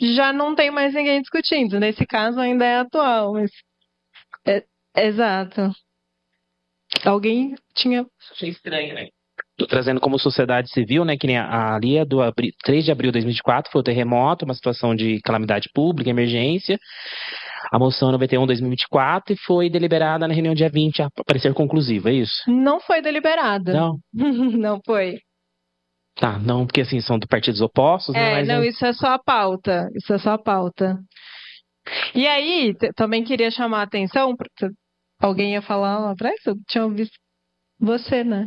já não tem mais ninguém discutindo. Nesse caso ainda é atual, mas é, exato. Alguém tinha. Achei estranho, né? Tô trazendo como sociedade civil, né, que nem ali é do 3 de abril de 2024, foi o terremoto, uma situação de calamidade pública, emergência. A moção 91/2024 e foi deliberada na reunião dia 20 a parecer conclusivo, é isso? Não foi deliberada. Não? Não foi. Tá, não, porque assim, são de partidos opostos, né, mas Não, isso é só a pauta. Isso é só a pauta. E aí, também queria chamar a atenção. Alguém ia falar lá atrás? Eu tinha visto você, né?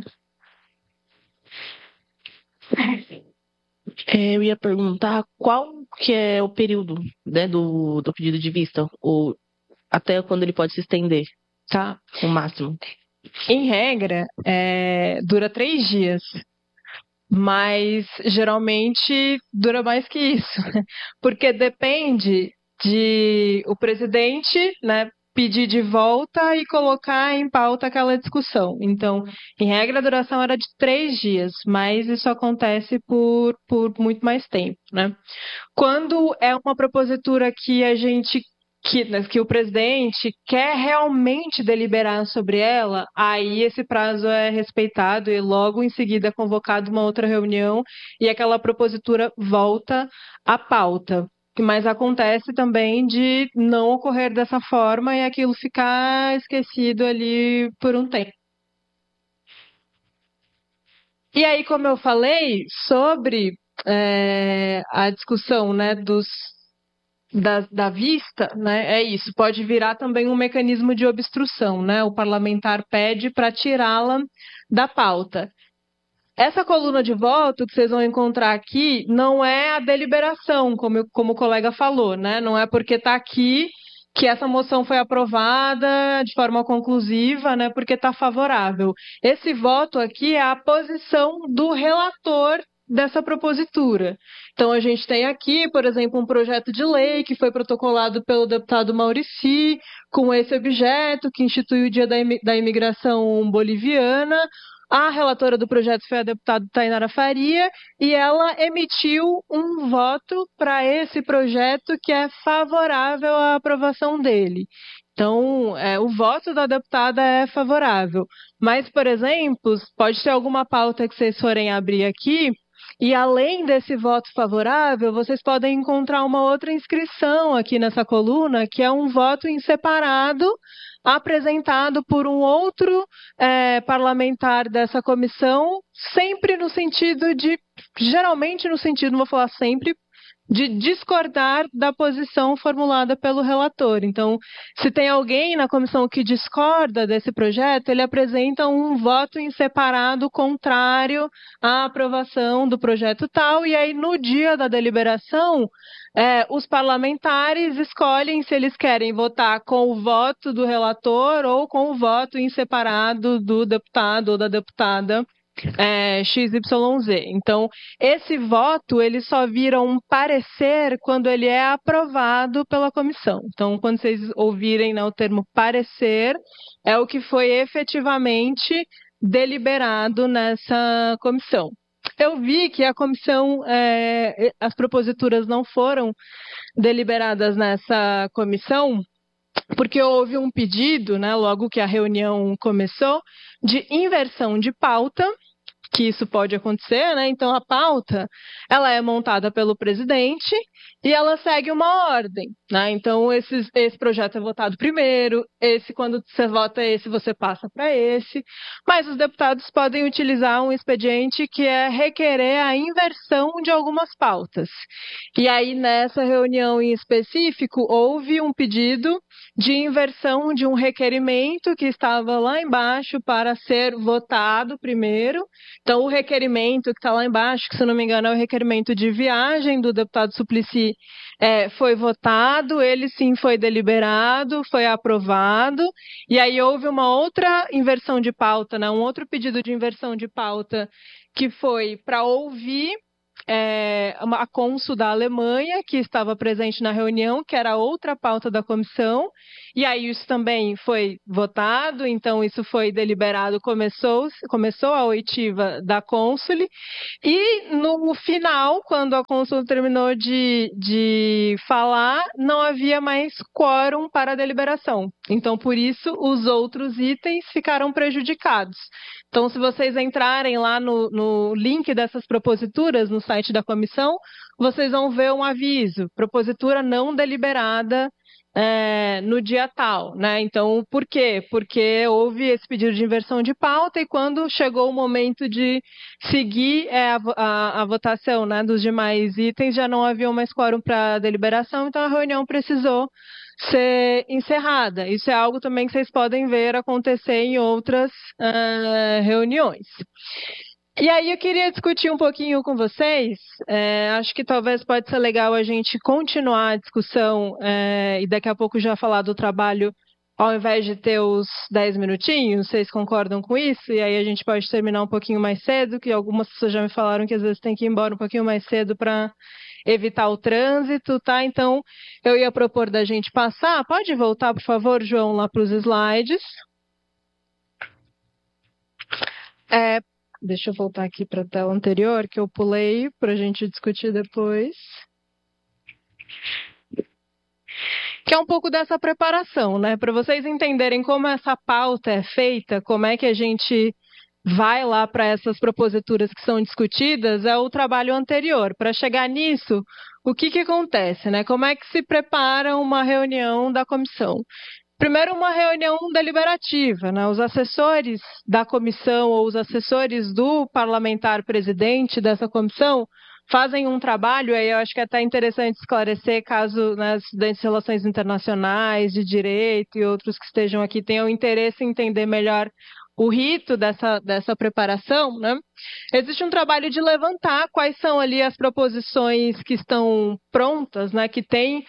Eu ia perguntar qual que é o período, né, do pedido de vista, ou até quando ele pode se estender, Tá. o máximo. Em regra, dura 3 dias. Mas geralmente dura mais que isso, porque depende de o presidente, né, pedir de volta e colocar em pauta aquela discussão. Então, em regra, a duração era de 3 dias, mas isso acontece por muito mais tempo, né? Quando é uma propositura que a gente que o presidente quer realmente deliberar sobre ela, aí esse prazo é respeitado e logo em seguida é convocada uma outra reunião e aquela propositura volta à pauta. Mas acontece também de não ocorrer dessa forma e aquilo ficar esquecido ali por um tempo. E aí, como eu falei, sobre a discussão, né, da vista, né, é isso, pode virar também um mecanismo de obstrução, né? O parlamentar pede para tirá-la da pauta. Essa coluna de voto que vocês vão encontrar aqui não é a deliberação, como o colega falou, né? Não é porque está aqui que essa moção foi aprovada de forma conclusiva, né? Porque está favorável. Esse voto aqui é a posição do relator dessa propositura. Então, a gente tem aqui, por exemplo, um projeto de lei que foi protocolado pelo deputado Maurici, com esse objeto, que institui o Dia da Imigração Boliviana. A relatora do projeto foi a deputada Tainara Faria, e ela emitiu um voto para esse projeto que é favorável à aprovação dele. Então, o voto da deputada é favorável. Mas, por exemplo, pode ter alguma pauta que vocês forem abrir aqui, e além desse voto favorável, vocês podem encontrar uma outra inscrição aqui nessa coluna, que é um voto em separado, apresentado por um outro parlamentar dessa comissão, sempre no sentido de, geralmente no sentido, não vou falar sempre, de discordar da posição formulada pelo relator. Então, se tem alguém na comissão que discorda desse projeto, ele apresenta um voto em separado contrário à aprovação do projeto tal, e aí no dia da deliberação, os parlamentares escolhem se eles querem votar com o voto do relator ou com o voto em separado do deputado ou da deputada XYZ. Então, esse voto, ele só vira um parecer quando ele é aprovado pela comissão. Então, quando vocês ouvirem, né, o termo parecer, é o que foi efetivamente deliberado nessa comissão. Eu vi que a comissão, as proposituras não foram deliberadas nessa comissão, porque houve um pedido, né, logo que a reunião começou, de inversão de pauta, que isso pode acontecer, né? Então a pauta, ela é montada pelo presidente e ela segue uma ordem, né? Então esse projeto é votado primeiro, quando você vota esse, você passa para esse, mas os deputados podem utilizar um expediente que é requerer a inversão de algumas pautas. E aí nessa reunião em específico houve um pedido de inversão de um requerimento que estava lá embaixo para ser votado primeiro. Então, o requerimento que está lá embaixo, que se não me engano é o requerimento de viagem do deputado Suplicy, foi votado, ele sim foi deliberado, foi aprovado, e aí houve uma outra inversão de pauta, né, um outro pedido de inversão de pauta, que foi para ouvir a cônsul da Alemanha, que estava presente na reunião, que era outra pauta da comissão, e aí isso também foi votado, então isso foi deliberado, começou a oitiva da cônsule, e no final, quando a cônsul terminou de falar, não havia mais quórum para a deliberação. Então, por isso, os outros itens ficaram prejudicados. Então, se vocês entrarem lá no link dessas proposituras no site da comissão, vocês vão ver um aviso, propositura não deliberada no dia tal, né? Então, por quê? Porque houve esse pedido de inversão de pauta e quando chegou o momento de seguir a votação, né, dos demais itens, já não havia mais quórum para deliberação, então a reunião precisou ser encerrada. Isso é algo também que vocês podem ver acontecer em outras reuniões. E aí eu queria discutir um pouquinho com vocês, acho que talvez pode ser legal a gente continuar a discussão e daqui a pouco já falar do trabalho ao invés de ter os 10 minutinhos, vocês concordam com isso? E aí a gente pode terminar um pouquinho mais cedo, que algumas pessoas já me falaram que às vezes tem que ir embora um pouquinho mais cedo para evitar o trânsito, tá? Então, eu ia propor da gente passar. Pode voltar, por favor, João, lá para os slides. Deixa eu voltar aqui para a tela anterior, que eu pulei para a gente discutir depois. Que é um pouco dessa preparação, né? Para vocês entenderem como essa pauta é feita, como é que a gente vai lá para essas proposituras que são discutidas, é o trabalho anterior. Para chegar nisso, o que acontece, né? Como é que se prepara uma reunião da comissão? Primeiro, uma reunião deliberativa, né? Os assessores da comissão ou os assessores do parlamentar presidente dessa comissão fazem um trabalho, aí eu acho que é até interessante esclarecer caso, né, estudantes de relações internacionais, de direito e outros que estejam aqui tenham interesse em entender melhor o rito dessa preparação, né? Existe um trabalho de levantar quais são ali as proposições que estão prontas, né? Que tem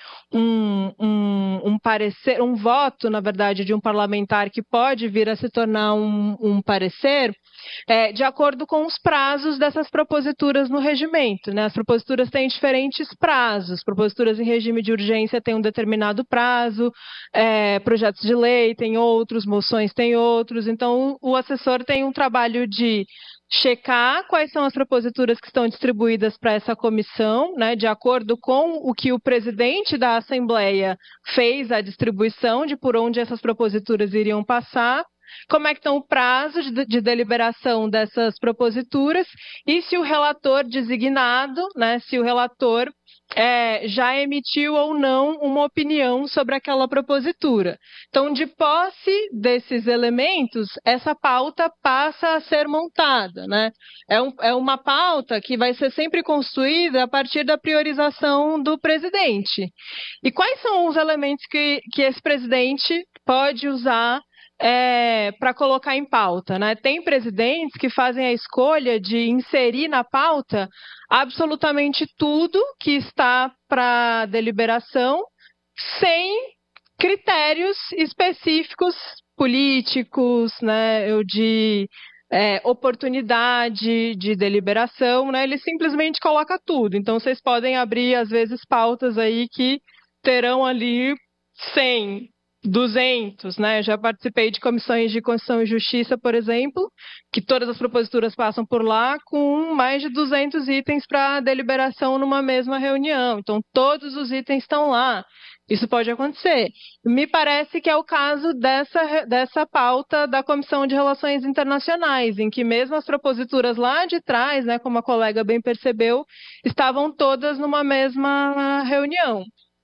um parecer, um voto, na verdade, de um parlamentar que pode vir a se tornar um parecer, de acordo com os prazos dessas proposituras no regimento, né? As proposituras têm diferentes prazos. Proposituras em regime de urgência têm um determinado prazo, projetos de lei têm outros, moções têm outros. Então, o assessor tem um trabalho de checar quais são as proposituras que estão distribuídas para essa comissão, né, de acordo com o que o presidente da Assembleia fez a distribuição de por onde essas proposituras iriam passar, como é que estão o prazo de deliberação dessas proposituras e se o relator designado, né, se o relator já emitiu ou não uma opinião sobre aquela propositura. Então, de posse desses elementos, essa pauta passa a ser montada, né? É uma pauta que vai ser sempre construída a partir da priorização do presidente. E quais são os elementos que esse presidente pode usar para colocar em pauta, né? Tem presidentes que fazem a escolha de inserir na pauta absolutamente tudo que está para deliberação, sem critérios específicos políticos, né? De oportunidade de deliberação, né? Ele simplesmente coloca tudo. Então, vocês podem abrir, às vezes, pautas aí que terão ali 100, 200, né? Já participei de comissões de Constituição e Justiça, por exemplo, que todas as proposituras passam por lá com mais de 200 itens para deliberação numa mesma reunião. Então, todos os itens estão lá. Isso pode acontecer. Me parece que é o caso dessa pauta da Comissão de Relações Internacionais, em que mesmo as proposituras lá de trás, né, como a colega bem percebeu, estavam todas numa mesma reunião.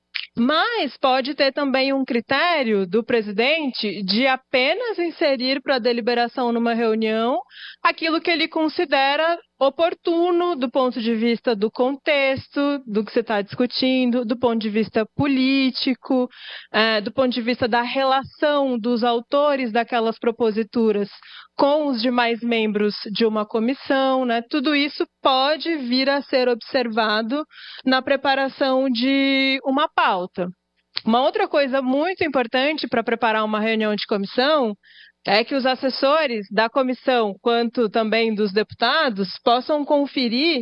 Mas pode ter também um critério do presidente de apenas inserir para deliberação numa reunião aquilo que ele considera oportuno do ponto de vista do contexto, do que você está discutindo, do ponto de vista político, do ponto de vista da relação dos autores daquelas proposituras com os demais membros de uma comissão, né? Tudo isso pode vir a ser observado na preparação de uma pauta. Uma outra coisa muito importante para preparar uma reunião de comissão é que os assessores da comissão, quanto também dos deputados, possam conferir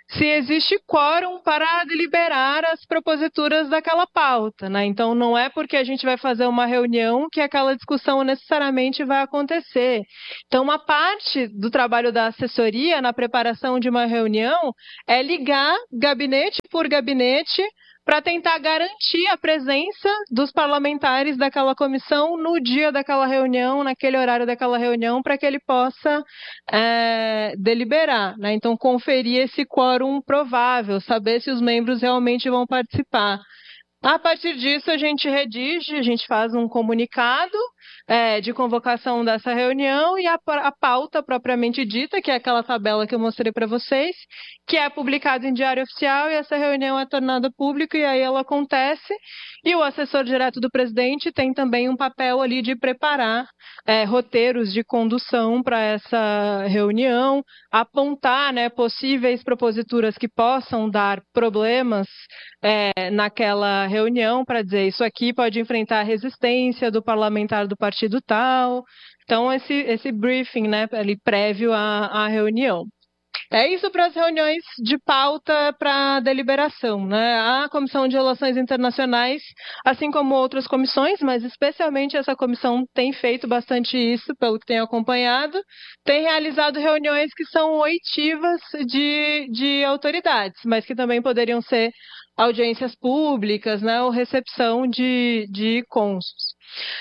se existe quórum para deliberar as proposituras daquela pauta, né? Então, não é porque a gente vai fazer uma reunião que aquela discussão necessariamente vai acontecer. Então, uma parte do trabalho da assessoria na preparação de uma reunião é ligar gabinete por gabinete para tentar garantir a presença dos parlamentares daquela comissão no dia daquela reunião, naquele horário daquela reunião, para que ele possa deliberar, né? Então, conferir esse quórum provável, saber se os membros realmente vão participar. A partir disso, a gente redige, a gente faz um comunicado de convocação dessa reunião e a pauta propriamente dita, que é aquela tabela que eu mostrei para vocês, que é publicada em Diário Oficial e essa reunião é tornada pública e aí ela acontece. E o assessor direto do presidente tem também um papel ali de preparar roteiros de condução para essa reunião, apontar, né, possíveis proposituras que possam dar problemas naquela reunião para dizer isso aqui pode enfrentar a resistência do parlamentar do partido tal. Então, esse briefing, né, ali prévio à reunião. É isso para as reuniões de pauta para deliberação, né? A Comissão de Relações Internacionais, assim como outras comissões, mas especialmente essa comissão tem feito bastante isso, pelo que tenho acompanhado, tem realizado reuniões que são oitivas de autoridades, mas que também poderiam ser audiências públicas, né, ou recepção de cônsules.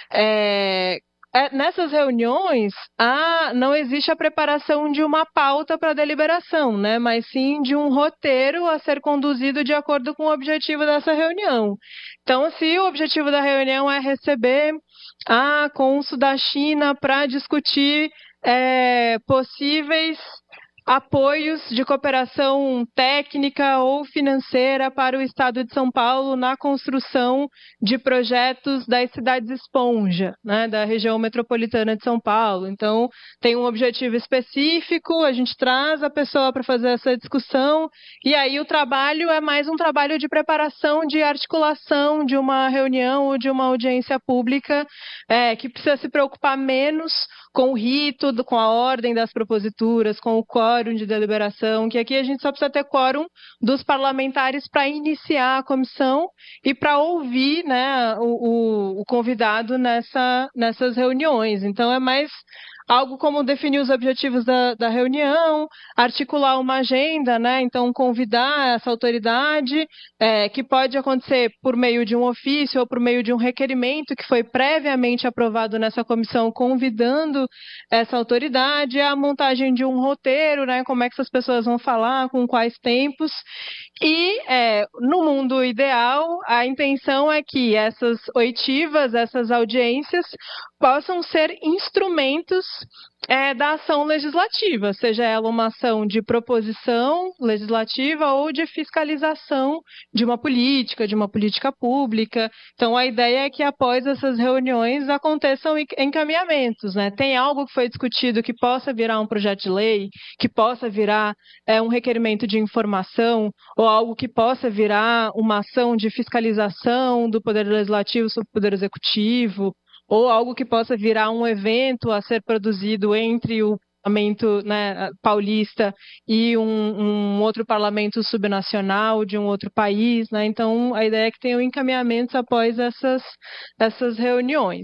Nessas reuniões, não existe a preparação de uma pauta para deliberação, né? Mas sim de um roteiro a ser conduzido de acordo com o objetivo dessa reunião. Então, se o objetivo da reunião é receber a cônsul da China para discutir possíveis apoios de cooperação técnica ou financeira para o Estado de São Paulo na construção de projetos das cidades esponja, né, da região metropolitana de São Paulo. Então, tem um objetivo específico, a gente traz a pessoa para fazer essa discussão, e aí o trabalho é mais um trabalho de preparação, de articulação de uma reunião ou de uma audiência pública que precisa se preocupar menos com o rito, com a ordem das proposituras, com o quórum de deliberação, que aqui a gente só precisa ter quórum dos parlamentares para iniciar a comissão e para ouvir, né, o convidado nessas reuniões. Então, é mais algo como definir os objetivos da reunião, articular uma agenda, né? Então, convidar essa autoridade, que pode acontecer por meio de um ofício ou por meio de um requerimento que foi previamente aprovado nessa comissão, convidando essa autoridade, a montagem de um roteiro, né? Como é que essas pessoas vão falar, com quais tempos. E, no mundo ideal, a intenção é que essas oitivas, essas audiências, possam ser instrumentos da ação legislativa, seja ela uma ação de proposição legislativa ou de fiscalização de uma política pública. Então, a ideia é que após essas reuniões aconteçam encaminhamentos, né? Tem algo que foi discutido que possa virar um projeto de lei, que possa virar um requerimento de informação, ou algo que possa virar uma ação de fiscalização do Poder Legislativo sobre o Poder Executivo, ou algo que possa virar um evento a ser produzido entre o parlamento, né, paulista e um outro parlamento subnacional de um outro país, né? Então, a ideia é que tenham encaminhamentos após essas reuniões.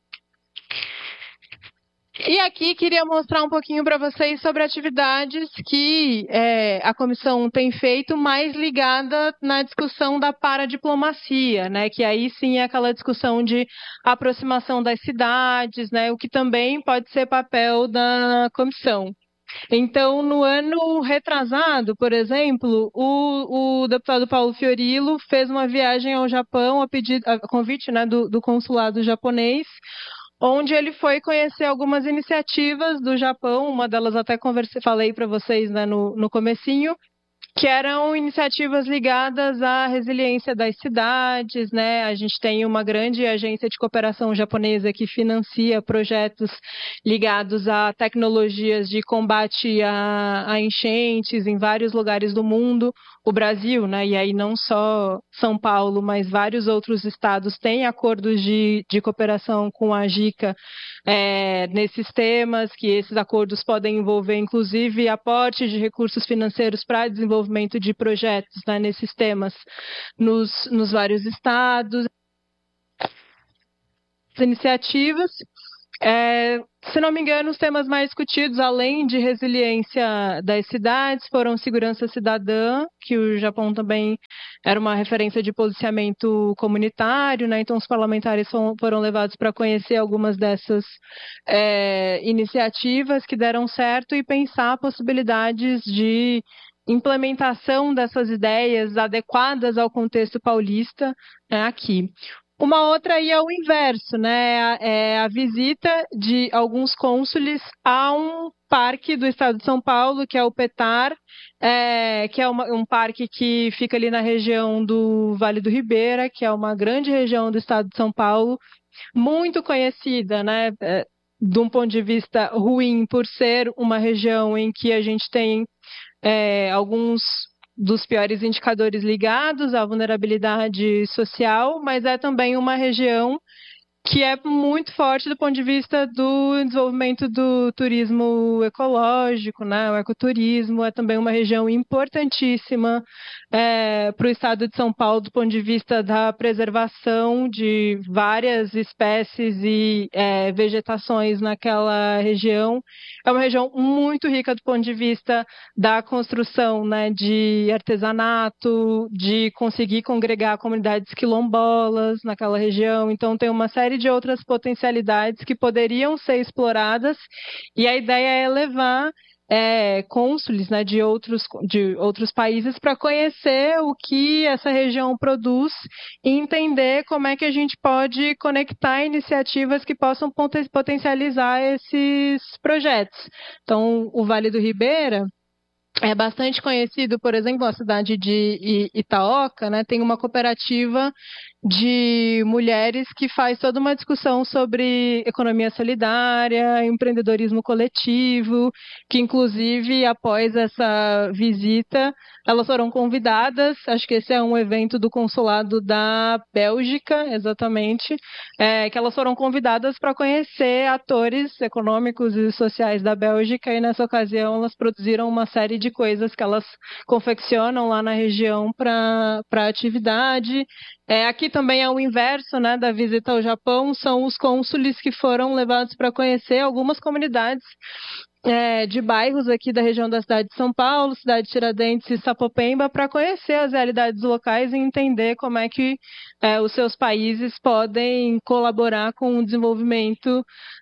E aqui queria mostrar um pouquinho para vocês sobre atividades que a comissão tem feito, mais ligada na discussão da paradiplomacia, né? Que aí sim é aquela discussão de aproximação das cidades, né? O que também pode ser papel da comissão. Então, no ano retrasado, por exemplo, o deputado Paulo Fiorilo fez uma viagem ao Japão a convite, né, do consulado japonês, onde ele foi conhecer algumas iniciativas do Japão, uma delas até falei para vocês, né, no comecinho, que eram iniciativas ligadas à resiliência das cidades, né? A gente tem uma grande agência de cooperação japonesa que financia projetos ligados a tecnologias de combate a enchentes em vários lugares do mundo, o Brasil, né, e aí não só São Paulo, mas vários outros estados têm acordos de cooperação com a JICA nesses temas, que esses acordos podem envolver, inclusive, aporte de recursos financeiros para desenvolvimento de projetos, né, nesses temas nos vários estados. Iniciativas. Se não me engano, os temas mais discutidos, além de resiliência das cidades, foram segurança cidadã, que o Japão também era uma referência de posicionamento comunitário, né? Então os parlamentares foram levados para conhecer algumas dessas iniciativas que deram certo e pensar possibilidades de implementação dessas ideias adequadas ao contexto paulista, né, aqui. Uma outra aí é o inverso, né? É a visita de alguns cônsules a um parque do estado de São Paulo, que é o Petar, que é um parque que fica ali na região do Vale do Ribeira, que é uma grande região do estado de São Paulo, muito conhecida, né? De um ponto de vista ruim, por ser uma região em que a gente tem alguns dos piores indicadores ligados à vulnerabilidade social, mas é também uma região que é muito forte do ponto de vista do desenvolvimento do turismo ecológico, né? O ecoturismo é também uma região importantíssima para o estado de São Paulo do ponto de vista da preservação de várias espécies e vegetações naquela região. É uma região muito rica do ponto de vista da construção, né, de artesanato, de conseguir congregar comunidades quilombolas naquela região. Então tem uma série de outras potencialidades que poderiam ser exploradas, e a ideia é levar cônsules, né, de outros países para conhecer o que essa região produz e entender como é que a gente pode conectar iniciativas que possam potencializar esses projetos. Então, o Vale do Ribeira é bastante conhecido, por exemplo, a cidade de Itaoca, né, tem uma cooperativa de mulheres que faz toda uma discussão sobre economia solidária, empreendedorismo coletivo, que inclusive após essa visita elas foram convidadas, acho que esse é um evento do consulado da Bélgica, exatamente, que elas foram convidadas para conhecer atores econômicos e sociais da Bélgica, e nessa ocasião elas produziram uma série de coisas que elas confeccionam lá na região para a atividade. Aqui também é o inverso, né, da visita ao Japão, são os cônsules que foram levados para conhecer algumas comunidades de bairros aqui da região da cidade de São Paulo, cidade de Tiradentes e Sapopemba, para conhecer as realidades locais e entender como é que os seus países podem colaborar com o desenvolvimento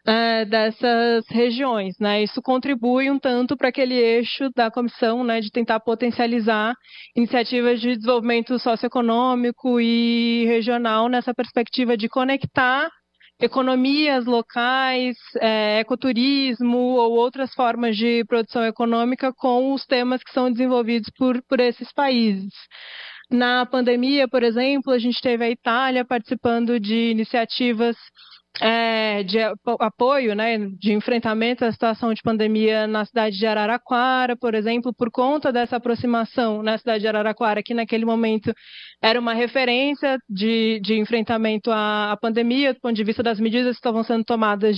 dessas regiões, né? Isso contribui um tanto para aquele eixo da comissão, né, de tentar potencializar iniciativas de desenvolvimento socioeconômico e regional nessa perspectiva de conectar economias locais, ecoturismo ou outras formas de produção econômica com os temas que são desenvolvidos por esses países. Na pandemia, por exemplo, a gente teve a Itália participando de iniciativas de apoio, né, de enfrentamento à situação de pandemia na cidade de Araraquara, por exemplo, por conta dessa aproximação na cidade de Araraquara, que naquele momento era uma referência de enfrentamento à pandemia, do ponto de vista das medidas que estavam sendo tomadas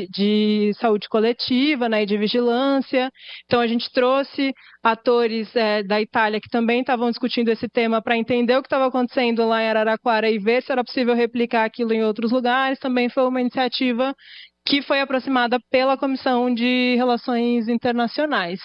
de saúde coletiva, né, e de vigilância. Então a gente trouxe atores da Itália que também estavam discutindo esse tema para entender o que estava acontecendo lá em Araraquara e ver se era possível replicar aquilo em outros lugares. Também foi uma iniciativa que foi aproximada pela Comissão de Relações Internacionais.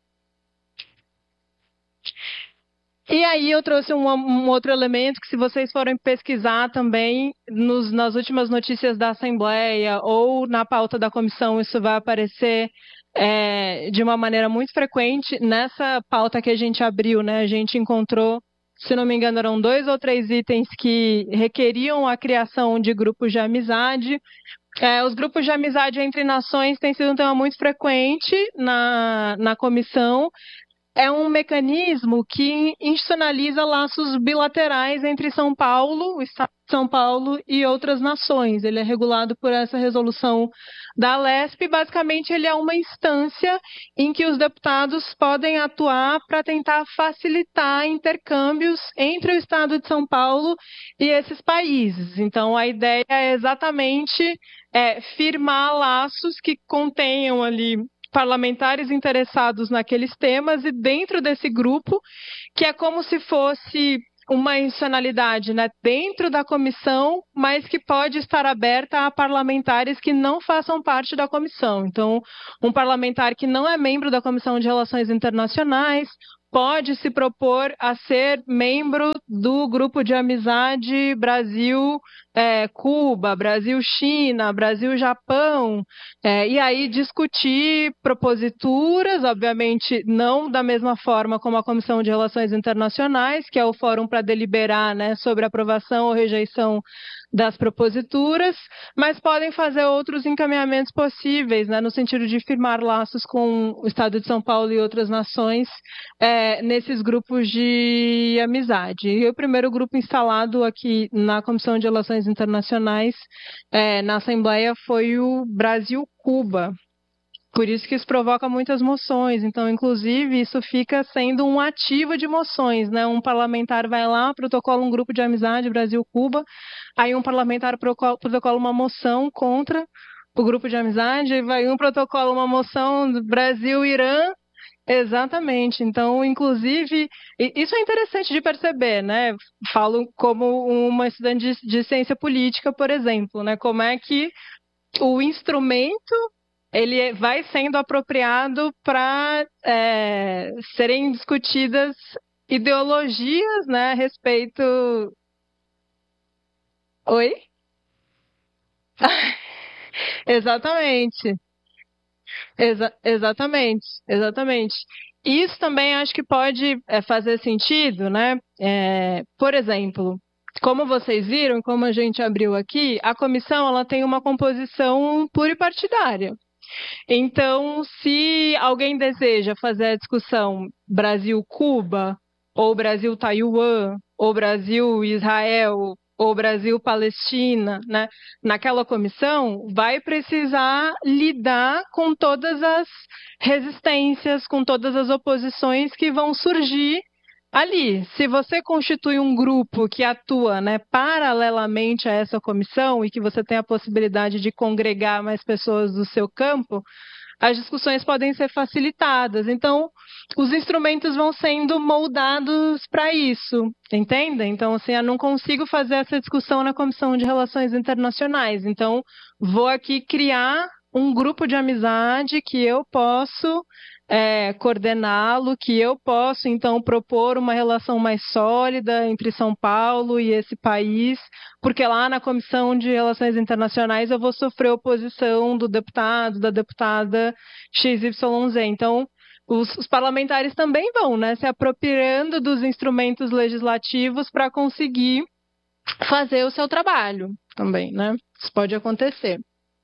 E aí eu trouxe um outro elemento que, se vocês forem pesquisar também nas últimas notícias da Assembleia ou na pauta da comissão, isso vai aparecer de uma maneira muito frequente. Nessa pauta que a gente abriu, né, a gente encontrou, se não me engano, eram 2 ou 3 itens que requeriam a criação de grupos de amizade. Os grupos de amizade entre nações têm sido um tema muito frequente na comissão. é um mecanismo que institucionaliza laços bilaterais entre São Paulo, o Estado de São Paulo e outras nações. Ele é regulado por essa resolução da Alesp. Basicamente, ele é uma instância em que os deputados podem atuar para tentar facilitar intercâmbios entre o Estado de São Paulo e esses países. Então, a ideia é exatamente firmar laços que contenham ali parlamentares interessados naqueles temas e dentro desse grupo, que é como se fosse uma institucionalidade, né, dentro da comissão, mas que pode estar aberta a parlamentares que não façam parte da comissão. Então, um parlamentar que não é membro da Comissão de Relações Internacionais pode se propor a ser membro do grupo de amizade Brasil-Cuba, Brasil-China, Brasil-Japão, e aí discutir proposituras, obviamente não da mesma forma como a Comissão de Relações Internacionais, que é o fórum para deliberar, né, sobre aprovação ou rejeição das proposituras, mas podem fazer outros encaminhamentos possíveis, né, no sentido de firmar laços com o Estado de São Paulo e outras nações nesses grupos de amizade. E o primeiro grupo instalado aqui na Comissão de Relações Internacionais, na Assembleia, foi o Brasil-Cuba. Por isso que isso provoca muitas moções. Então, inclusive, isso fica sendo um ativo de moções, né? Um parlamentar vai lá, protocola um grupo de amizade Brasil-Cuba, aí um parlamentar protocola uma moção contra o grupo de amizade, aí vai um protocola uma moção do Brasil-Irã. Exatamente. Então, inclusive, isso é interessante de perceber, né? Falo como uma estudante de ciência política, por exemplo, né? Como é que o instrumento ele vai sendo apropriado para serem discutidas ideologias, né, a respeito... Oi? Exatamente. Exatamente. Isso também acho que pode fazer sentido, né? Por exemplo, como vocês viram, como a gente abriu aqui, a comissão ela tem uma composição pluripartidária. Então, se alguém deseja fazer a discussão Brasil-Cuba, ou Brasil-Taiwan, ou Brasil-Israel, ou Brasil-Palestina, né, naquela comissão, vai precisar lidar com todas as resistências, com todas as oposições que vão surgir ali. Se você constitui um grupo que atua, né, paralelamente a essa comissão e que você tem a possibilidade de congregar mais pessoas do seu campo, as discussões podem ser facilitadas. Então, os instrumentos vão sendo moldados para isso, entendem? Então, assim, eu não consigo fazer essa discussão na Comissão de Relações Internacionais. Então, vou aqui criar um grupo de amizade que eu posso coordená-lo, que eu posso, então, propor uma relação mais sólida entre São Paulo e esse país, porque lá na Comissão de Relações Internacionais eu vou sofrer oposição do deputado, da deputada XYZ. Então, os parlamentares também vão, né, se apropriando dos instrumentos legislativos para conseguir fazer o seu trabalho também, né? Isso pode acontecer.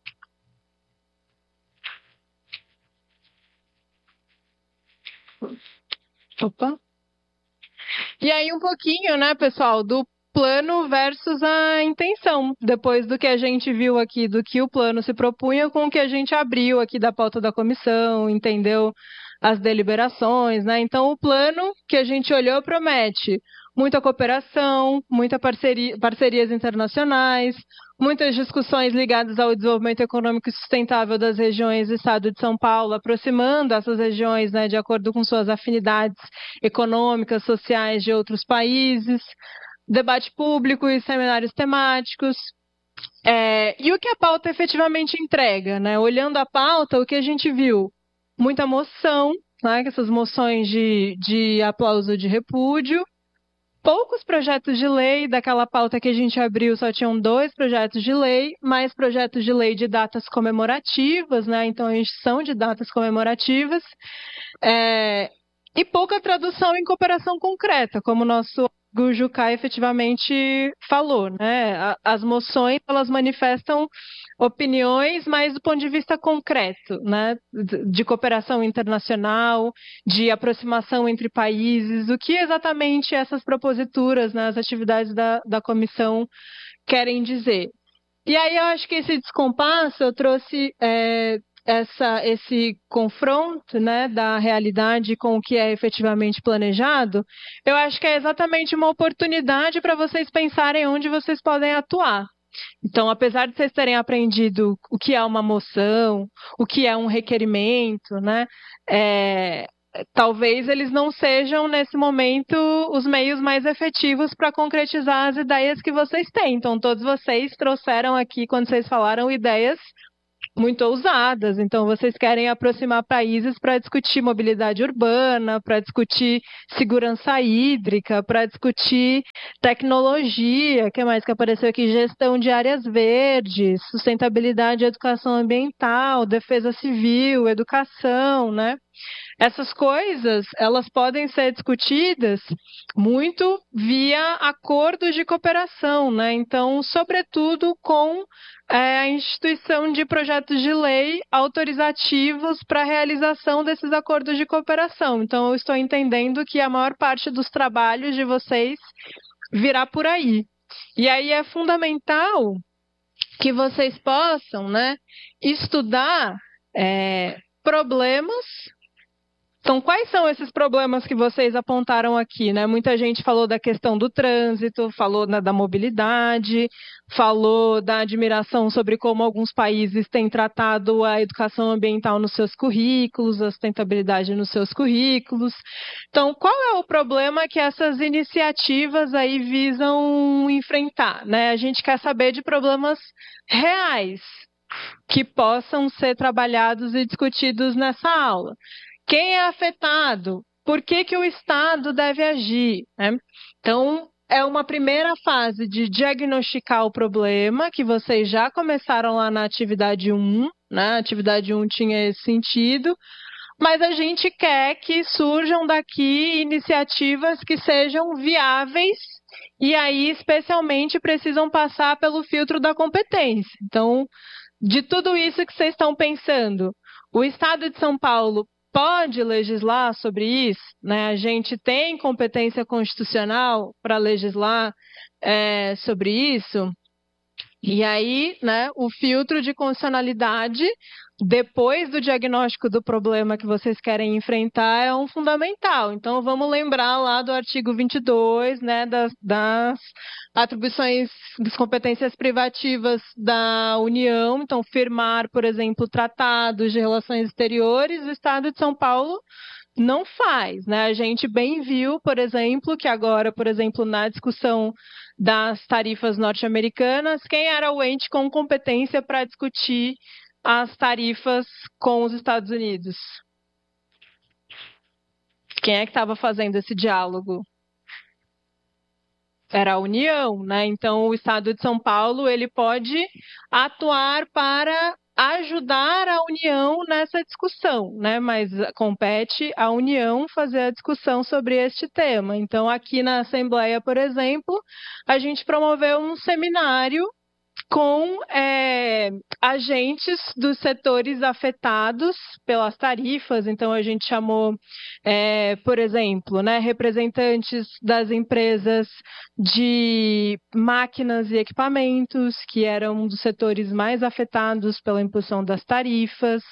Opa. E aí um pouquinho, né, pessoal, do plano versus a intenção. Depois do que a gente viu aqui, do que o plano se propunha com o que a gente abriu aqui da pauta da comissão, entendeu? As deliberações, né? Então o plano que a gente olhou promete muita cooperação, muita parcerias internacionais, muitas discussões ligadas ao desenvolvimento econômico e sustentável das regiões do estado de São Paulo, aproximando essas regiões, né, de acordo com suas afinidades econômicas, sociais de outros países, debate público e seminários temáticos. E o que a pauta efetivamente entrega, né? Olhando a pauta, o que a gente viu? Muita moção, né? Essas moções de aplauso de repúdio, poucos projetos de lei. Daquela pauta que a gente abriu, só tinham 2 projetos de lei, mais projetos de lei de datas comemorativas, né? Então, a instituição de datas comemorativas, e pouca tradução em cooperação concreta, como o nosso o Jucá efetivamente falou, né? As moções, elas manifestam opiniões, mas do ponto de vista concreto, né? De cooperação internacional, de aproximação entre países, o que exatamente essas proposituras, né, as atividades da comissão querem dizer. E aí eu acho que esse descompasso eu trouxe esse confronto, né, da realidade com o que é efetivamente planejado. Eu acho que é exatamente uma oportunidade para vocês pensarem onde vocês podem atuar. Então, apesar de vocês terem aprendido o que é uma moção, o que é um requerimento, né, talvez eles não sejam, nesse momento, os meios mais efetivos para concretizar as ideias que vocês têm. Então, todos vocês trouxeram aqui, quando vocês falaram, ideias muito ousadas. Então, vocês querem aproximar países para discutir mobilidade urbana, para discutir segurança hídrica, para discutir tecnologia, o que mais que apareceu aqui? Gestão de áreas verdes, sustentabilidade e educação ambiental, defesa civil, educação, né? Essas coisas, elas podem ser discutidas muito via acordos de cooperação, né? Então, sobretudo com a instituição de projetos de lei autorizativos para a realização desses acordos de cooperação. Então, eu estou entendendo que a maior parte dos trabalhos de vocês virá por aí. E aí é fundamental que vocês possam, né, estudar problemas. Então, quais são esses problemas que vocês apontaram aqui, né? Muita gente falou da questão do trânsito, falou, né, da mobilidade, falou da admiração sobre como alguns países têm tratado a educação ambiental nos seus currículos, a sustentabilidade nos seus currículos. Então, qual é o problema que essas iniciativas aí visam enfrentar, né? A gente quer saber de problemas reais que possam ser trabalhados e discutidos nessa aula. Quem é afetado? Por que o Estado deve agir, né? Então, é uma primeira fase de diagnosticar o problema, que vocês já começaram lá na atividade 1, né? A atividade 1 tinha esse sentido, mas a gente quer que surjam daqui iniciativas que sejam viáveis e aí, especialmente, precisam passar pelo filtro da competência. Então, de tudo isso que vocês estão pensando, o Estado de São Paulo pode legislar sobre isso, né? A gente tem competência constitucional para legislar sobre isso. E aí, né, o filtro de constitucionalidade, depois do diagnóstico do problema que vocês querem enfrentar, é um fundamental. Então, vamos lembrar lá do artigo 22, né, das atribuições das competências privativas da União. Então, firmar, por exemplo, tratados de relações exteriores, o Estado de São Paulo não faz, né? A gente bem viu, por exemplo, que agora, por exemplo, na discussão das tarifas norte-americanas, quem era o ente com competência para discutir as tarifas com os Estados Unidos? Quem é que estava fazendo esse diálogo? Era a União, né? Então, o Estado de São Paulo, ele pode atuar para ajudar a União nessa discussão, né? Mas compete à União fazer a discussão sobre este tema. Então, aqui na Assembleia, por exemplo, a gente promoveu um seminário com agentes dos setores afetados pelas tarifas. Então, a gente chamou, por exemplo, né, representantes das empresas de máquinas e equipamentos, que eram um dos setores mais afetados pela imposição das tarifas,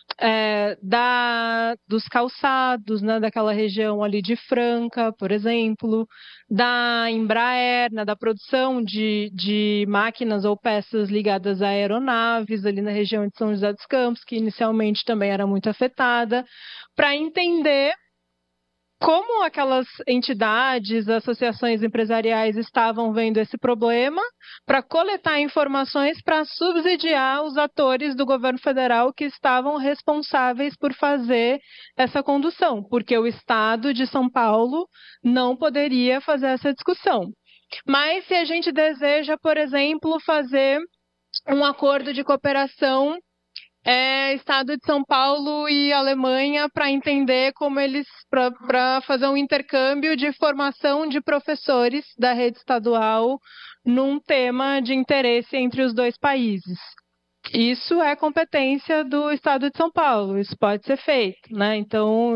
dos calçados, né, daquela região ali de Franca, por exemplo, da Embraer, né, da produção de máquinas ou peças ligadas a aeronaves, ali na região de São José dos Campos, que inicialmente também era muito afetada, para entender como aquelas entidades, associações empresariais estavam vendo esse problema, para coletar informações para subsidiar os atores do governo federal que estavam responsáveis por fazer essa condução, porque o Estado de São Paulo não poderia fazer essa discussão. Mas se a gente deseja, por exemplo, fazer um acordo de cooperação é Estado de São Paulo e Alemanha para entender como eles, para fazer um intercâmbio de formação de professores da rede estadual num tema de interesse entre os dois países. Isso é competência do Estado de São Paulo, isso pode ser feito, né? Então,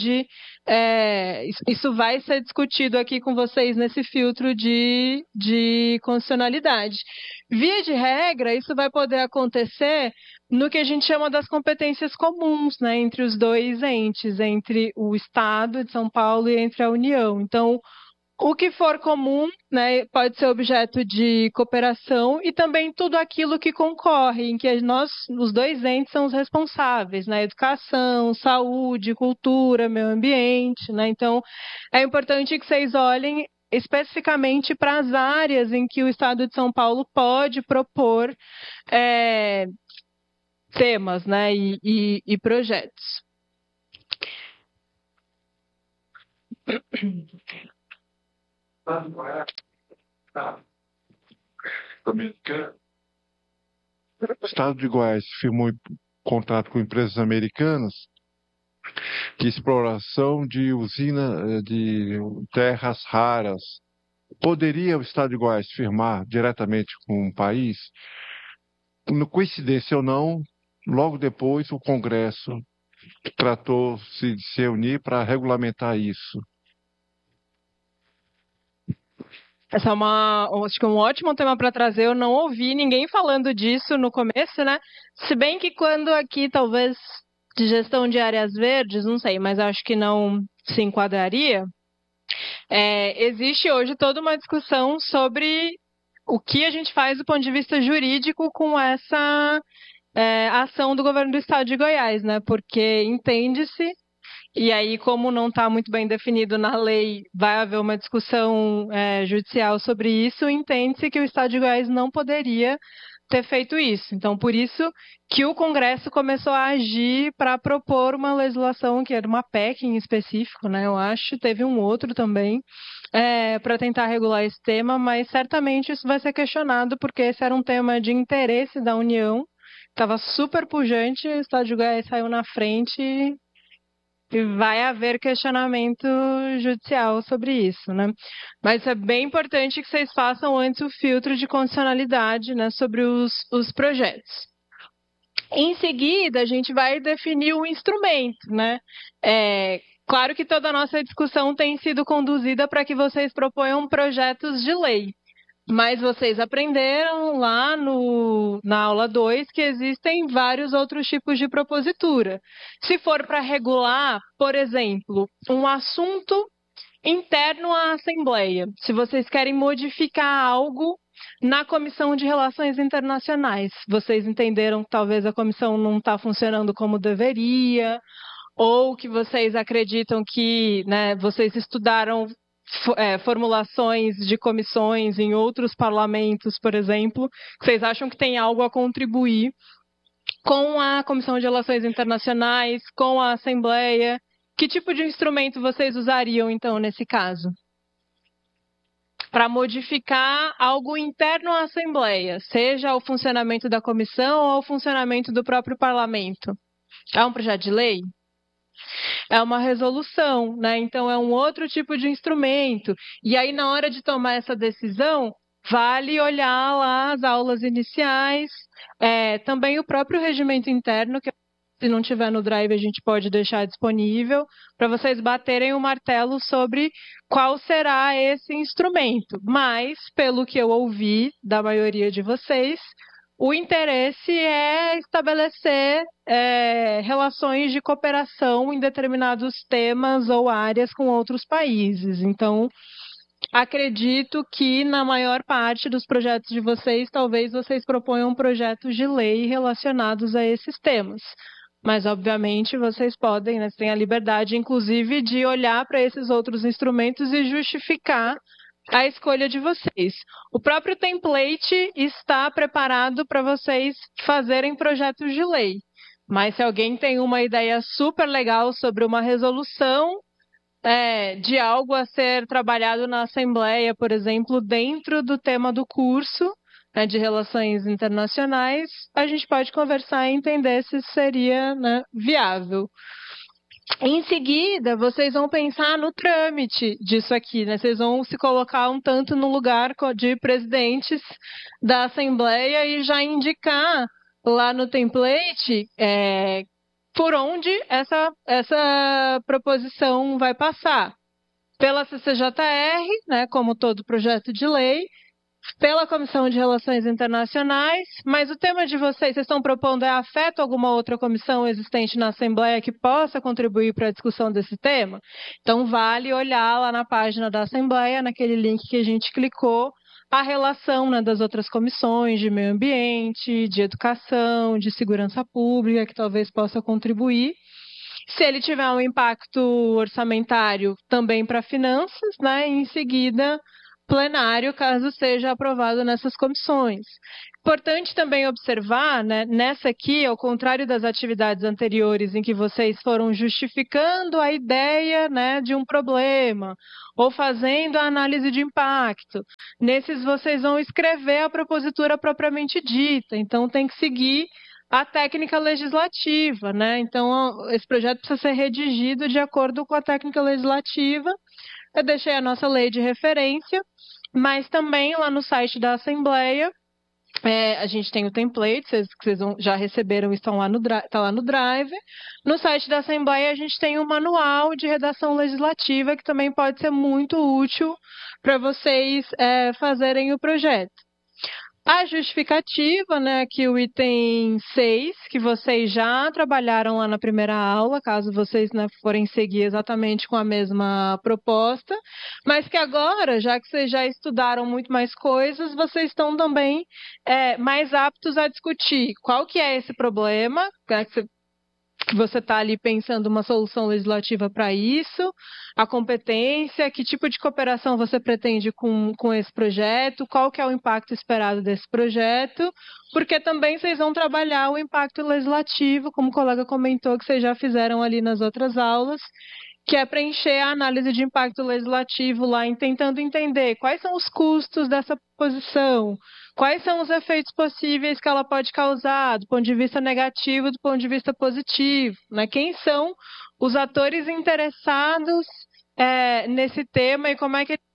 isso vai ser discutido aqui com vocês nesse filtro de constitucionalidade. Via de regra, isso vai poder acontecer no que a gente chama das competências comuns, né? Entre os dois entes, entre o Estado de São Paulo e entre a União. Então, o que for comum, né, pode ser objeto de cooperação e também tudo aquilo que concorre, em que nós, os dois entes, são os responsáveis, né, educação, saúde, cultura, meio ambiente, né, então é importante que vocês olhem especificamente para as áreas em que o Estado de São Paulo pode propor temas, né, e projetos. O Estado de Goiás firmou contrato com empresas americanas de exploração de usina de terras raras. Poderia o Estado de Goiás firmar diretamente com um país? Coincidência ou não, logo depois o Congresso tratou-se de se unir para regulamentar isso. Essa acho que é um ótimo tema para trazer. Eu não ouvi ninguém falando disso no começo, né? Se bem que quando aqui, talvez, de gestão de áreas verdes, não sei, mas acho que não se enquadraria. Existe hoje toda uma discussão sobre o que a gente faz do ponto de vista jurídico com essa ação do governo do estado de Goiás, né? Porque entende-se. E aí, como não está muito bem definido na lei, vai haver uma discussão judicial sobre isso, entende-se que o Estado de Goiás não poderia ter feito isso. Então, por isso que o Congresso começou a agir para propor uma legislação, que era uma PEC em específico, né? Eu acho, teve um outro também, para tentar regular esse tema, mas certamente isso vai ser questionado, porque esse era um tema de interesse da União, estava super pujante, o Estado de Goiás saiu na frente. E vai haver questionamento judicial sobre isso, né? Mas é bem importante que vocês façam antes o filtro de condicionalidade, né, sobre os projetos. Em seguida, a gente vai definir o instrumento, né? Claro que toda a nossa discussão tem sido conduzida para que vocês proponham projetos de lei. Mas vocês aprenderam lá na aula 2 que existem vários outros tipos de propositura. Se for para regular, por exemplo, um assunto interno à Assembleia, se vocês querem modificar algo na Comissão de Relações Internacionais, vocês entenderam que talvez a comissão não está funcionando como deveria, ou que vocês acreditam que, né, vocês estudaram formulações de comissões em outros parlamentos, por exemplo, que vocês acham que tem algo a contribuir com a Comissão de Relações Internacionais, com a Assembleia. Que tipo de instrumento vocês usariam, então, nesse caso? Para modificar algo interno à Assembleia, seja o funcionamento da comissão ou o funcionamento do próprio parlamento. É um projeto de lei? É uma resolução, né? Então é um outro tipo de instrumento. E aí, na hora de tomar essa decisão, vale olhar lá as aulas iniciais, também o próprio regimento interno, que se não tiver no Drive a gente pode deixar disponível, para vocês baterem o martelo sobre qual será esse instrumento. Mas, pelo que eu ouvi da maioria de vocês, o interesse é estabelecer relações de cooperação em determinados temas ou áreas com outros países. Então, acredito que na maior parte dos projetos de vocês, talvez vocês proponham projetos de lei relacionados a esses temas. Mas, obviamente, vocês podem, né, têm a liberdade, inclusive, de olhar para esses outros instrumentos e justificar a escolha de vocês. O próprio template está preparado para vocês fazerem projetos de lei. Mas se alguém tem uma ideia super legal sobre uma resolução de algo a ser trabalhado na Assembleia, por exemplo, dentro do tema do curso, né, de relações internacionais, a gente pode conversar e entender se isso seria, né, viável. Em seguida, vocês vão pensar no trâmite disso aqui, né? Vocês vão se colocar um tanto no lugar de presidentes da Assembleia e já indicar lá no template por onde essa proposição vai passar. Pela CCJR, né, como todo projeto de lei, pela Comissão de Relações Internacionais, mas o tema de vocês estão propondo afeta alguma outra comissão existente na Assembleia que possa contribuir para a discussão desse tema? Então, vale olhar lá na página da Assembleia, naquele link que a gente clicou, a relação, né, das outras comissões de meio ambiente, de educação, de segurança pública, que talvez possa contribuir. Se ele tiver um impacto orçamentário, também para finanças, né, e em seguida plenário, caso seja aprovado nessas comissões. Importante também observar, né, nessa aqui, ao contrário das atividades anteriores em que vocês foram justificando a ideia, né, de um problema ou fazendo a análise de impacto, nesses vocês vão escrever a propositura propriamente dita, então tem que seguir a técnica legislativa, né? Então, esse projeto precisa ser redigido de acordo com a técnica legislativa. Eu deixei a nossa lei de referência, mas também lá no site da Assembleia, a gente tem o template, vocês já receberam, está lá no Drive. No site da Assembleia, a gente tem um manual de redação legislativa, que também pode ser muito útil para vocês fazerem o projeto. A justificativa, né, aqui o item 6, que vocês já trabalharam lá na primeira aula, caso vocês, né, forem seguir exatamente com a mesma proposta, mas que agora, já que vocês já estudaram muito mais coisas, vocês estão também mais aptos a discutir qual que é esse problema, né, que você está ali pensando uma solução legislativa para isso, a competência, que tipo de cooperação você pretende com esse projeto, qual que é o impacto esperado desse projeto, porque também vocês vão trabalhar o impacto legislativo, como o colega comentou que vocês já fizeram ali nas outras aulas, que é preencher a análise de impacto legislativo lá, tentando entender quais são os custos dessa posição, quais são os efeitos possíveis que ela pode causar, do ponto de vista negativo, do ponto de vista positivo, né? Quem são os atores interessados nesse tema e como é que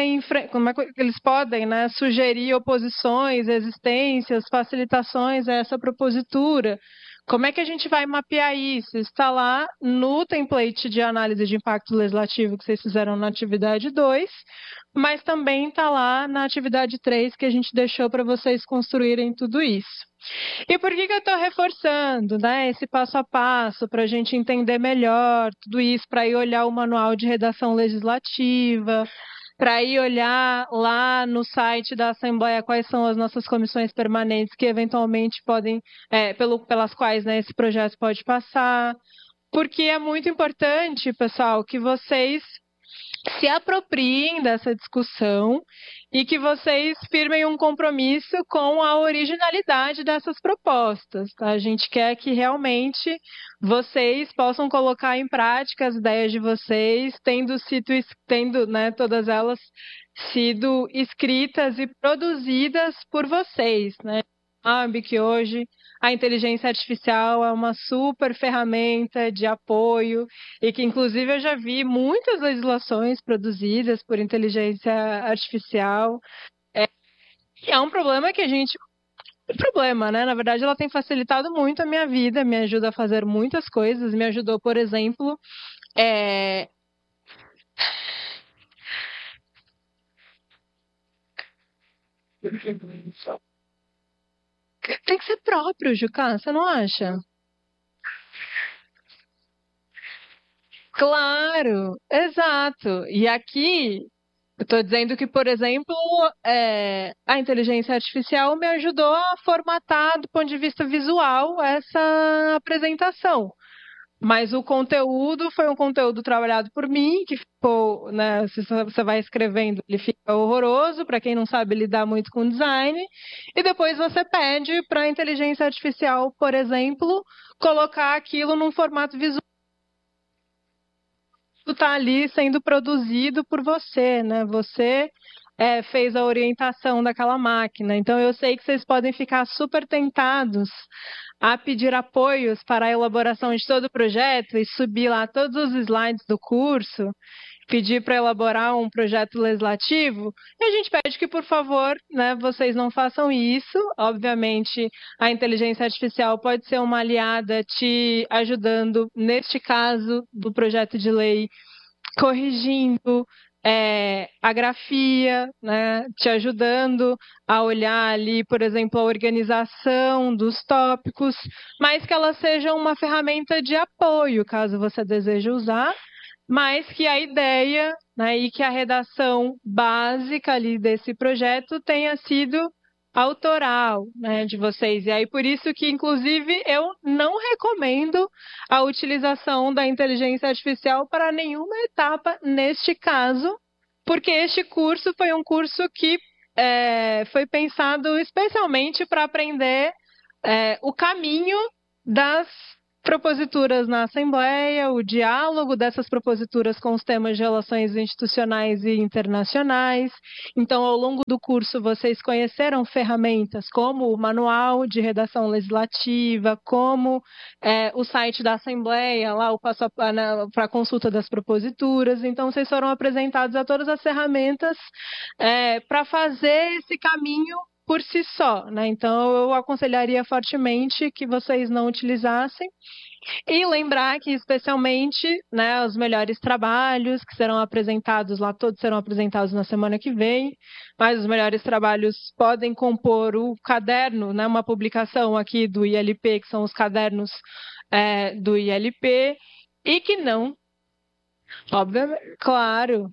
eles podem, né, sugerir oposições, existências, facilitações a essa propositura. Como é que a gente vai mapear isso? Está lá no template de análise de impacto legislativo que vocês fizeram na atividade 2, mas também está lá na atividade 3 que a gente deixou para vocês construírem tudo isso. E por que eu estou reforçando, né, esse passo a passo para a gente entender melhor tudo isso, para ir olhar o manual de redação legislativa, para ir olhar lá no site da Assembleia quais são as nossas comissões permanentes que eventualmente podem, pelas quais, né, esse projeto pode passar, porque é muito importante, pessoal, que vocês se apropriem dessa discussão e que vocês firmem um compromisso com a originalidade dessas propostas, tá? A gente quer que realmente vocês possam colocar em prática as ideias de vocês, tendo, né, todas elas sido escritas e produzidas por vocês, né? Sabe que hoje a inteligência artificial é uma super ferramenta de apoio e que, inclusive, eu já vi muitas legislações produzidas por inteligência artificial. É um problema que a gente... problema, né? Na verdade, ela tem facilitado muito a minha vida, me ajuda a fazer muitas coisas. Me ajudou, por exemplo, tem que ser próprio, Jucá, você não acha? Claro, exato. E aqui, eu estou dizendo que, por exemplo, a inteligência artificial me ajudou a formatar, do ponto de vista visual, essa apresentação. Mas o conteúdo foi um conteúdo trabalhado por mim, que ficou, né, se você vai escrevendo, ele fica horroroso, para quem não sabe lidar muito com design, e depois você pede para a inteligência artificial, por exemplo, colocar aquilo num formato visual que está ali sendo produzido por você, né? Você fez a orientação daquela máquina. Então, eu sei que vocês podem ficar super tentados a pedir apoios para a elaboração de todo o projeto e subir lá todos os slides do curso, pedir para elaborar um projeto legislativo, e a gente pede que, por favor, né, vocês não façam isso. Obviamente, a inteligência artificial pode ser uma aliada te ajudando, neste caso do projeto de lei, corrigindo a grafia, né, te ajudando a olhar ali, por exemplo, a organização dos tópicos, mas que ela seja uma ferramenta de apoio, caso você deseje usar, mas que a ideia, né, e que a redação básica ali desse projeto tenha sido autoral, né, de vocês. E aí, por isso que, inclusive, eu não recomendo a utilização da inteligência artificial para nenhuma etapa neste caso, porque este curso foi um curso que foi pensado especialmente para aprender o caminho das proposituras na Assembleia, o diálogo dessas proposituras com os temas de relações institucionais e internacionais. Então, ao longo do curso, vocês conheceram ferramentas como o manual de redação legislativa, como o site da Assembleia, lá o passo para a consulta das proposituras. Então, vocês foram apresentados a todas as ferramentas para fazer esse caminho por si só, né? Então, eu aconselharia fortemente que vocês não utilizassem. E lembrar que, especialmente, né, os melhores trabalhos que serão apresentados lá, todos serão apresentados na semana que vem, mas os melhores trabalhos podem compor o caderno, né, uma publicação aqui do ILP, que são os cadernos do ILP, e que não, obviamente, claro.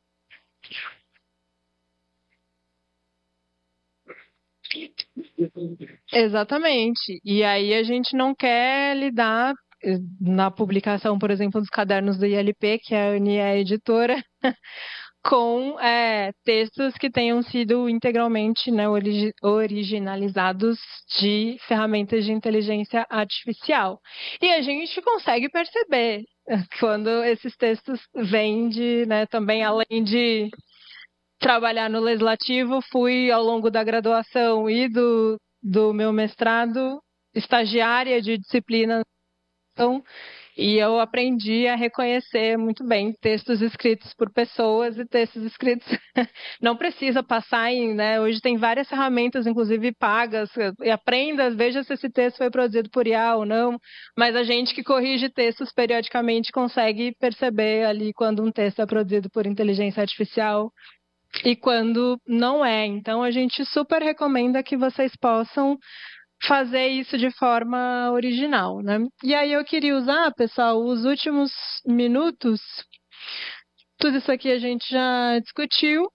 Exatamente. E aí a gente não quer lidar na publicação, por exemplo, dos cadernos do ILP, que é a UNIE editora, com textos que tenham sido integralmente, né, originalizados de ferramentas de inteligência artificial. E a gente consegue perceber quando esses textos vêm de, né, também além de trabalhar no legislativo, fui ao longo da graduação e do meu mestrado estagiária de disciplina, e eu aprendi a reconhecer muito bem textos escritos por pessoas e textos escritos não precisa passar em, né, hoje tem várias ferramentas, inclusive pagas, e aprenda, veja se esse texto foi produzido por IA ou não, mas a gente que corrige textos periodicamente consegue perceber ali quando um texto é produzido por inteligência artificial e quando não é. Então, a gente super recomenda que vocês possam fazer isso de forma original, né? E aí eu queria usar, pessoal, os últimos minutos. Tudo isso aqui a gente já discutiu.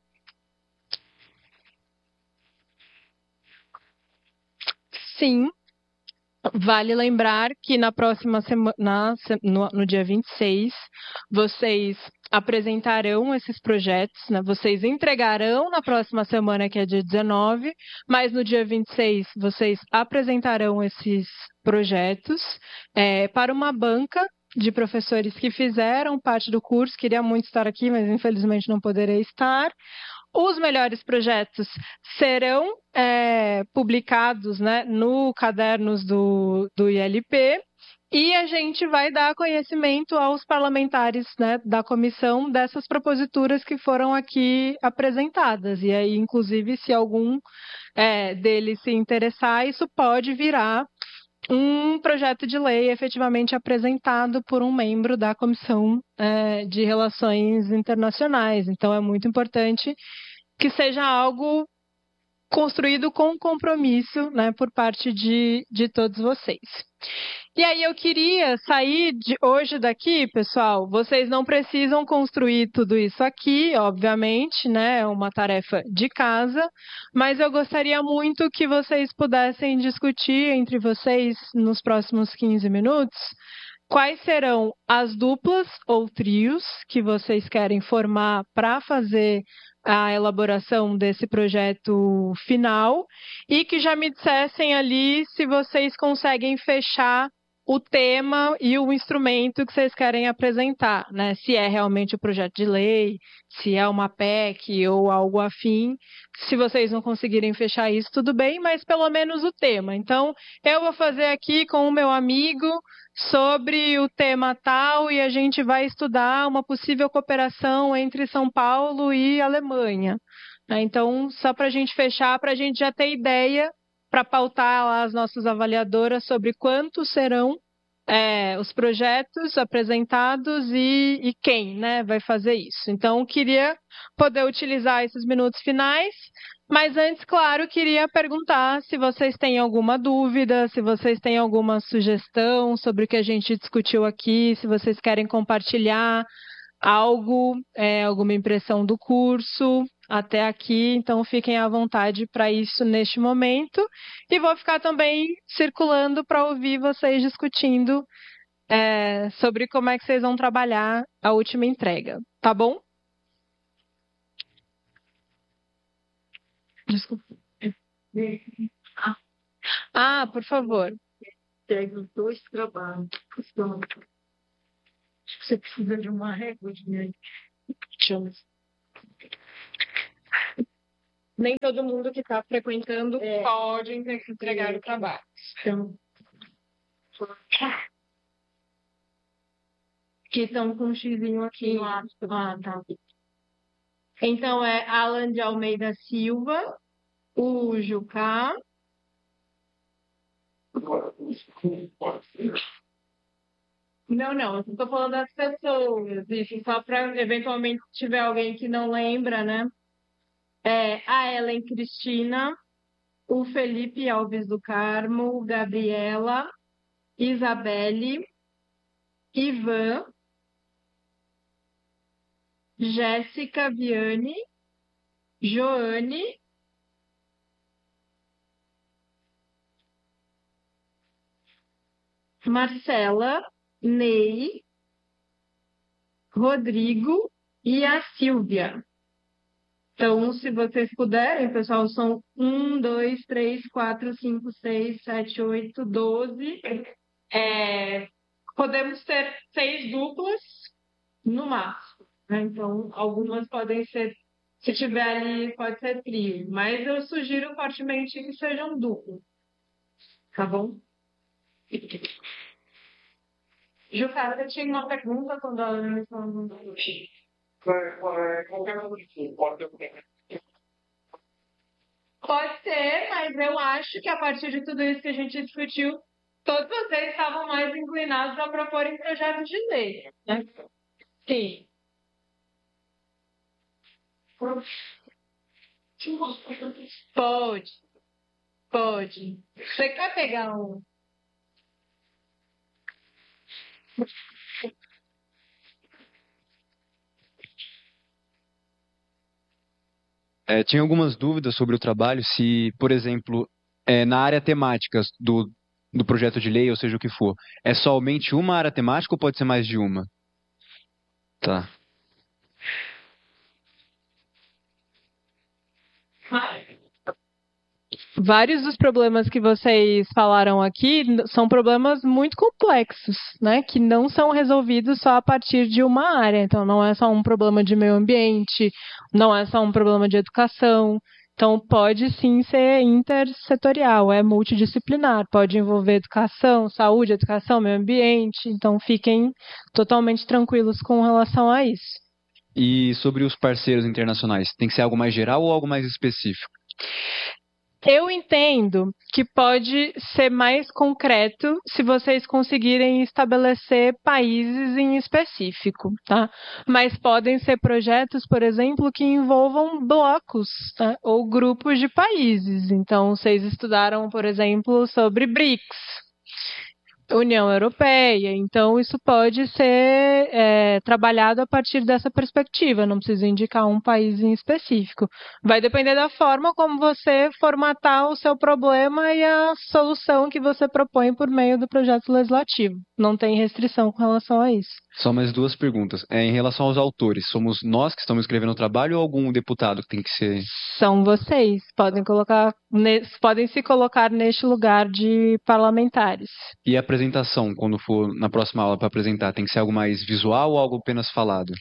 Sim. Vale lembrar que na próxima semana, no dia 26, vocês apresentarão esses projetos, né? Vocês entregarão na próxima semana, que é dia 19, mas no dia 26 vocês apresentarão esses projetos para uma banca de professores que fizeram parte do curso. Queria muito estar aqui, mas infelizmente não poderei estar. Os melhores projetos serão publicados, né, no cadernos do ILP, e a gente vai dar conhecimento aos parlamentares, né, da comissão dessas proposituras que foram aqui apresentadas. E aí, inclusive, se algum deles se interessar, isso pode virar um projeto de lei efetivamente apresentado por um membro da Comissão de Relações Internacionais. Então, é muito importante que seja algo construído com compromisso, né, por parte de todos vocês. E aí eu queria sair hoje daqui, pessoal, vocês não precisam construir tudo isso aqui, obviamente, né, é uma tarefa de casa, mas eu gostaria muito que vocês pudessem discutir entre vocês nos próximos 15 minutos quais serão as duplas ou trios que vocês querem formar para fazer a elaboração desse projeto final e que já me dissessem ali se vocês conseguem fechar o tema e o instrumento que vocês querem apresentar, né? Se é realmente o projeto de lei, se é uma PEC ou algo afim. Se vocês não conseguirem fechar isso, tudo bem, mas pelo menos o tema. Então, eu vou fazer aqui com o meu amigo sobre o tema tal e a gente vai estudar uma possível cooperação entre São Paulo e Alemanha. Então, só para a gente fechar, para a gente já ter ideia, para pautar lá as nossas avaliadoras sobre quantos serão os projetos apresentados e quem, né, vai fazer isso. Então, queria poder utilizar esses minutos finais, mas antes, claro, queria perguntar se vocês têm alguma dúvida, se vocês têm alguma sugestão sobre o que a gente discutiu aqui, se vocês querem compartilhar algo, alguma impressão do curso até aqui, então fiquem à vontade para isso neste momento. E vou ficar também circulando para ouvir vocês discutindo sobre como é que vocês vão trabalhar a última entrega, tá bom? Desculpa. Por favor. Tem os dois trabalhos. Então, você precisa de uma régua de Nem todo mundo que está frequentando pode entregar o trabalho. Então, que estão com um xizinho aqui. tá. Então, é Alan de Almeida Silva, o Jucá. Não, eu estou falando das pessoas, isso, só para eventualmente tiver alguém que não lembra, né? A Ellen Cristina, o Felipe Alves do Carmo, Gabriela, Isabelle, Ivan, Jéssica Viane, Joane, Marcela, Ney, Rodrigo e a Silvia. Então, se vocês puderem, pessoal, são 1, 2, 3, 4, 5, 6, 7, 8, 12. Podemos ter 6 duplas no máximo, né? Então, algumas podem ser, se tiver ali, pode ser trio. Mas eu sugiro fortemente que sejam duplas. Tá bom? Jucá, você tinha uma pergunta quando a Ana falou? Pode ser, mas eu acho que a partir de tudo isso que a gente discutiu, todos vocês estavam mais inclinados a proporem projetos de lei, né? Sim. Pode. Você quer pegar um? Tinha algumas dúvidas sobre o trabalho, se, por exemplo, na área temática do projeto de lei, ou seja o que for, é somente uma área temática ou pode ser mais de uma? Tá. Vários dos problemas que vocês falaram aqui são problemas muito complexos, né? Que não são resolvidos só a partir de uma área. Então, não é só um problema de meio ambiente, não é só um problema de educação. Então, pode sim ser intersetorial, é multidisciplinar. Pode envolver educação, saúde, educação, meio ambiente. Então, fiquem totalmente tranquilos com relação a isso. E sobre os parceiros internacionais, tem que ser algo mais geral ou algo mais específico? Eu entendo que pode ser mais concreto se vocês conseguirem estabelecer países em específico, tá? Mas podem ser projetos, por exemplo, que envolvam blocos, tá? Ou grupos de países. Então, vocês estudaram, por exemplo, sobre BRICS, União Europeia. Então, isso pode ser trabalhado a partir dessa perspectiva. Não precisa indicar um país em específico. Vai depender da forma como você formatar o seu problema e a solução que você propõe por meio do projeto legislativo. Não tem restrição com relação a isso. Só mais duas perguntas. Em relação aos autores, somos nós que estamos escrevendo o trabalho ou algum deputado que tem que ser? São vocês, podem se colocar neste lugar de parlamentares. E a apresentação, quando for na próxima aula para apresentar, tem que ser algo mais visual ou algo apenas falado?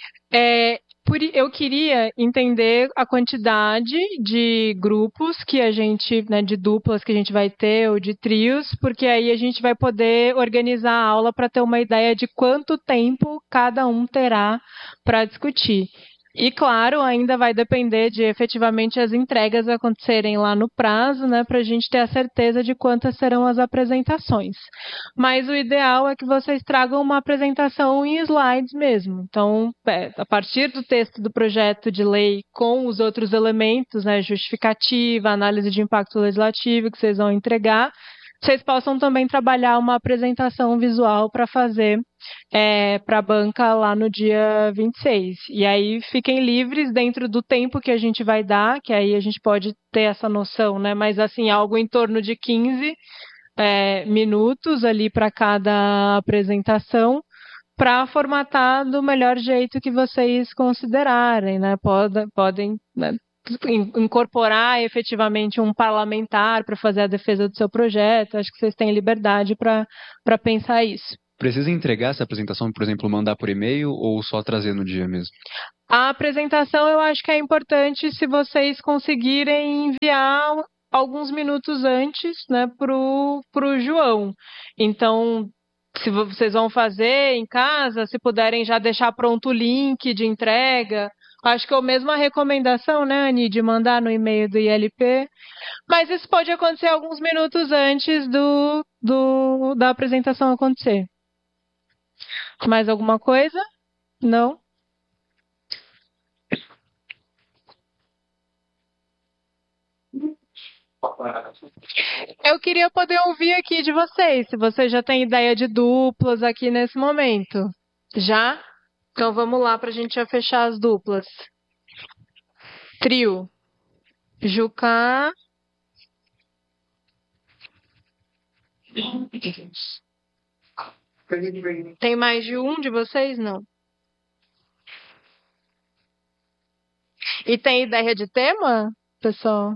Eu queria entender a quantidade de grupos que a gente, né, de duplas que a gente vai ter, ou de trios, porque aí a gente vai poder organizar a aula para ter uma ideia de quanto tempo cada um terá para discutir. E, claro, ainda vai depender de efetivamente as entregas acontecerem lá no prazo, né, para a gente ter a certeza de quantas serão as apresentações. Mas o ideal é que vocês tragam uma apresentação em slides mesmo. Então, a partir do texto do projeto de lei com os outros elementos, né, justificativa, análise de impacto legislativo que vocês vão entregar, vocês possam também trabalhar uma apresentação visual para fazer para a banca lá no dia 26. E aí fiquem livres dentro do tempo que a gente vai dar, que aí a gente pode ter essa noção, né? Mas assim, algo em torno de 15 minutos ali para cada apresentação, para formatar do melhor jeito que vocês considerarem, né? Podem né, incorporar efetivamente um parlamentar para fazer a defesa do seu projeto. Acho que vocês têm liberdade para pensar isso. Precisa entregar essa apresentação, por exemplo, mandar por e-mail ou só trazer no dia mesmo? A apresentação eu acho que é importante se vocês conseguirem enviar alguns minutos antes, né, pro João. Então, se vocês vão fazer em casa, se puderem já deixar pronto o link de entrega. Acho que é a mesma recomendação, né, Ani, de mandar no e-mail do ILP. Mas isso pode acontecer alguns minutos antes da apresentação acontecer. Mais alguma coisa? Não? Eu queria poder ouvir aqui de vocês, se vocês já têm ideia de duplas aqui nesse momento. Já? Então vamos lá para a gente já fechar as duplas. Trio. Jucá. Tem mais de um de vocês? Não. E tem ideia de tema, pessoal?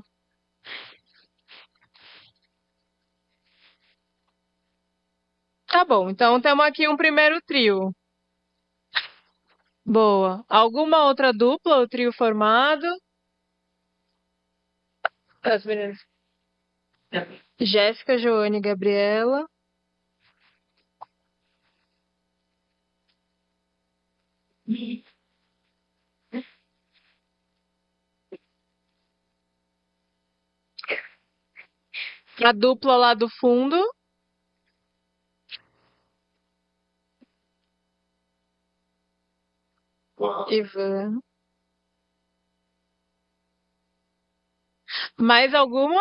Tá bom, então temos aqui um primeiro trio. Boa. Alguma outra dupla ou trio formado? As meninas. Jéssica, Joane e Gabriela. A dupla lá do fundo. Ivan. Mais alguma?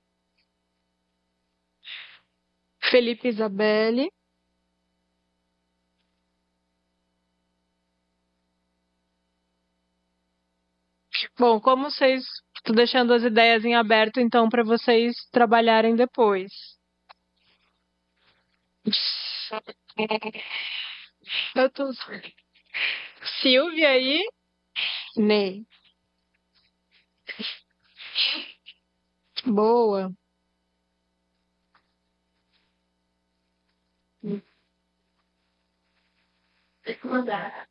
Felipe e Isabelle. Bom, como vocês... Estou deixando as ideias em aberto, então, para vocês trabalharem depois. Eu tô... Silvia aí. Ney. Boa. Tem que mandar.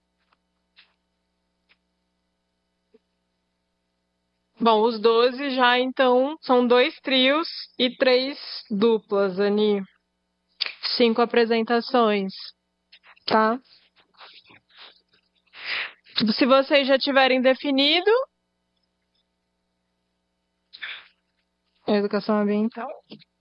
Bom, os 12 já, então, são 2 trios e 3 duplas, Ani. 5 apresentações, tá? Se vocês já tiverem definido... Educação ambiental.